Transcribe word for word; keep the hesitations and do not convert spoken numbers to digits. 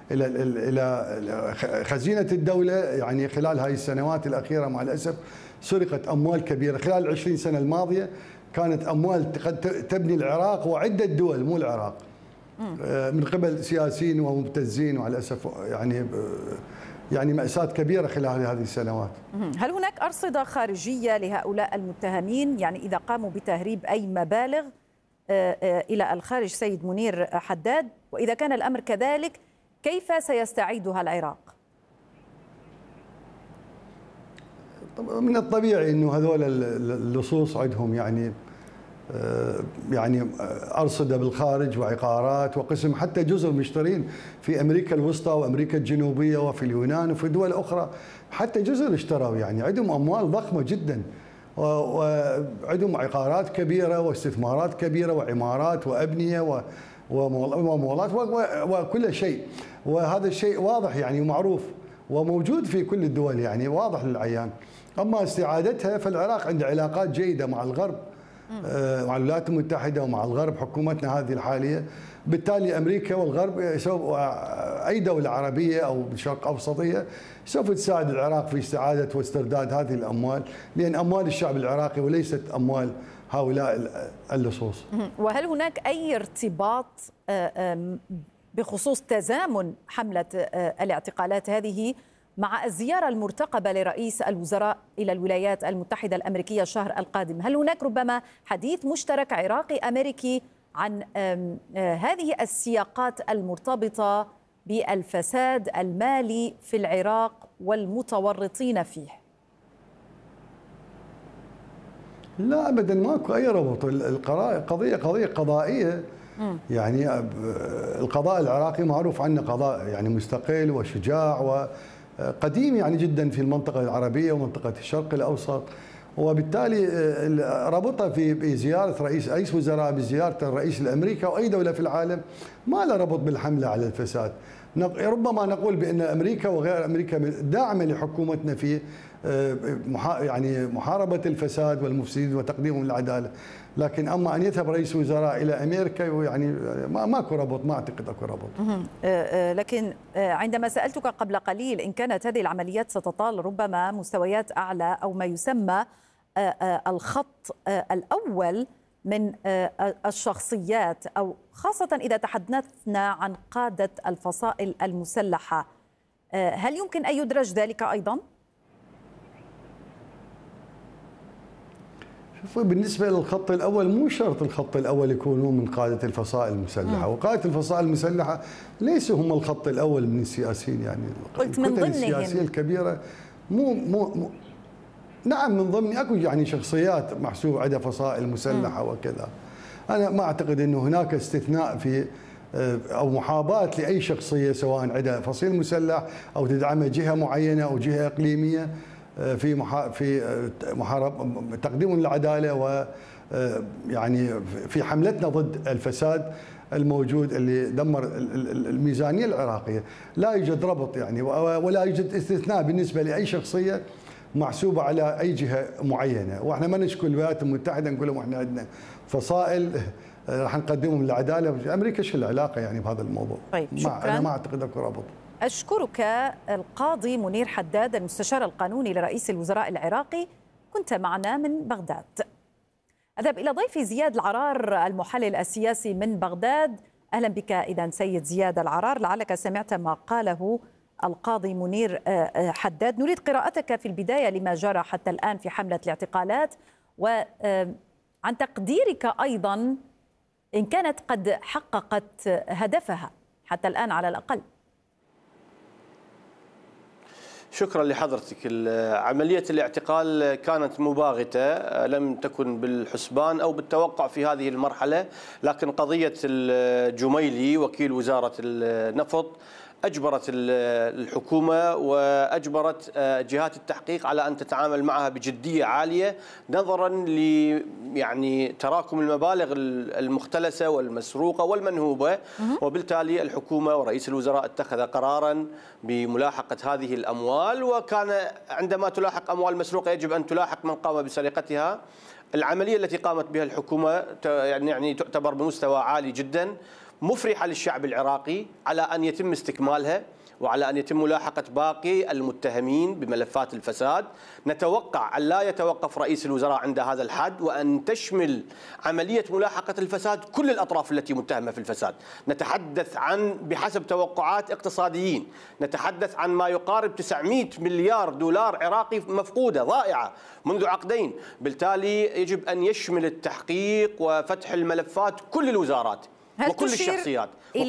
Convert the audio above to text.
الى الى خزينه الدوله. يعني خلال هاي السنوات الاخيره مع الاسف سرقت اموال كبيره. خلال العشرين سنه الماضيه كانت اموال قد تبني العراق وعده دول مو العراق من قبل سياسيين ومبتزين، وعلى الاسف يعني يعني مأساة كبيرة خلال هذه السنوات. هل هناك أرصدة خارجية لهؤلاء المتهمين؟ يعني إذا قاموا بتهريب أي مبالغ إلى الخارج سيد منير حداد، وإذا كان الأمر كذلك كيف سيستعيدها العراق؟ من الطبيعي أنه هذول اللصوص عندهم يعني يعني أرصدة بالخارج وعقارات وقسم، حتى جزر مشترين في أمريكا الوسطى وأمريكا الجنوبية وفي اليونان وفي دول أخرى، حتى جزر اشتروا. يعني عندهم أموال ضخمة جدا وعندهم عقارات كبيرة واستثمارات كبيرة وعمارات وأبنية ومولات وكل شيء، وهذا الشيء واضح يعني معروف وموجود في كل الدول يعني واضح للعيان. أما استعادتها فالعراق عنده علاقات جيدة مع الغرب، مع الولايات المتحدة ومع الغرب حكومتنا هذه الحالية. بالتالي أمريكا والغرب أي دولة عربية أو بالشرق أوسطية سوف تساعد العراق في استعادة واسترداد هذه الأموال، لأن أموال الشعب العراقي وليست أموال هؤلاء اللصوص. وهل هناك أي ارتباط بخصوص تزامن حملة الاعتقالات هذه مع الزيارة المرتقبة لرئيس الوزراء إلى الولايات المتحدة الأمريكية الشهر القادم؟ هل هناك ربما حديث مشترك عراقي أمريكي عن هذه السياقات المرتبطة بالفساد المالي في العراق والمتورطين فيه؟ لا أبدا، ماكو أي ربط. القضية قضية قضائية. يعني القضاء العراقي معروف عنه قضاء يعني مستقل وشجاع و قديم يعني جدا في المنطقة العربية ومنطقة الشرق الأوسط، وبالتالي ربطها في زيارة رئيس رئيس وزراء بزيارة الرئيس الأمريكي أو أي دولة في العالم ما له ربط بالحملة على الفساد. ربما نقول بأن أمريكا وغير أمريكا داعمة لحكومتنا في يعني محاربة الفساد والمفسدين وتقديمهم للعدالة، لكن أما أن يذهب رئيس وزراء إلى أمريكا يعني ماكو ربط، ما أعتقد أكو ربط. لكن عندما سألتك قبل قليل إن كانت هذه العمليات ستطال ربما مستويات أعلى أو ما يسمى الخط الأول من الشخصيات، أو خاصة إذا تحدثنا عن قادة الفصائل المسلحة، هل يمكن أن يدرج ذلك أيضا؟ بالنسبة للخط الأول مو شرط الخط الأول يكونوا من قادة الفصائل المسلحة، وقادة الفصائل المسلحة ليسوا هم الخط الأول من السياسيين. يعني قلت من ضمنهم السياسية الكبيرة مو مو, مو نعم من ضمن اكو يعني شخصيات محسوب عندها فصائل مسلحة وكذا. أنا ما أعتقد أنه هناك استثناء في أو محاباة لأي شخصية سواء عندها فصيل مسلح أو تدعمها جهة معينة أو جهة إقليمية في محا في محارب تقديم العدالة و يعني في حملتنا ضد الفساد الموجود اللي دمر الميزانية العراقية. لا يوجد ربط يعني ولا يوجد استثناء بالنسبة لأي شخصية محسوبة على أي جهة معينة. وإحنا ما نشكو الولايات المتحدة نقول لهم إحنا عندنا فصائل راح نقدمهم للعدالة. أمريكا شو العلاقة يعني بهذا الموضوع؟ طيب شكرا. أنا ما أعتقد أكو ربط. أشكرك القاضي منير حداد المستشار القانوني لرئيس الوزراء العراقي، كنت معنا من بغداد. أذهب إلى ضيفي زياد العرار المحلل السياسي من بغداد. أهلا بك إذا سيد زياد العرار، لعلك سمعت ما قاله القاضي منير حداد. نريد قراءتك في البداية لما جرى حتى الآن في حملة الاعتقالات، وعن تقديرك أيضا إن كانت قد حققت هدفها حتى الآن على الأقل. شكرا لحضرتك. عملية الاعتقال كانت مباغتة، لم تكن بالحسبان أو بالتوقع في هذه المرحلة، لكن قضية الجميلي وكيل وزارة النفط أجبرت الحكومة وأجبرت جهات التحقيق على أن تتعامل معها بجدية عالية نظرا ل يعني تراكم المبالغ المختلسة والمسروقة والمنهوبة، وبالتالي الحكومة ورئيس الوزراء اتخذ قرارا بملاحقة هذه الأموال، وكان عندما تلاحق أموال مسروقة يجب أن تلاحق من قام بسرقتها. العملية التي قامت بها الحكومة يعني تعتبر بمستوى عالي جدا، مفرحة للشعب العراقي على أن يتم استكمالها وعلى أن يتم ملاحقة باقي المتهمين بملفات الفساد. نتوقع أن لا يتوقف رئيس الوزراء عند هذا الحد، وأن تشمل عملية ملاحقة الفساد كل الأطراف التي متهمة في الفساد. نتحدث عن بحسب توقعات اقتصاديين نتحدث عن ما يقارب تسعمئة مليار دولار عراقي مفقودة ضائعة منذ عقدين. بالتالي يجب أن يشمل التحقيق وفتح الملفات كل الوزارات وكل الشخصيات.